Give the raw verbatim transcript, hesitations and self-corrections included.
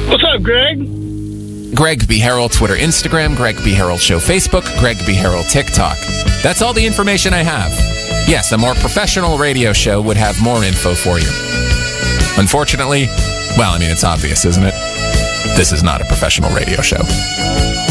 What's up, Greg? Greg B. Harrell, Twitter, Instagram. Greg B. Harrell Show, Facebook. Greg B. Harrell, TikTok. That's all the information I have. Yes, a more professional radio show would have more info for you. Unfortunately, well, I mean, it's obvious, isn't it? This is not a professional radio show.